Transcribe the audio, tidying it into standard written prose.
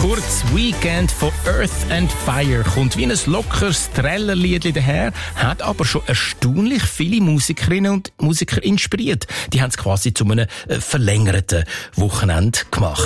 Kurz Weekend von Earth and Fire kommt wie ein lockeres Trällerliedli daher, hat aber schon erstaunlich viele Musikerinnen und Musiker inspiriert. Die haben es quasi zu einem verlängerten Wochenende gemacht.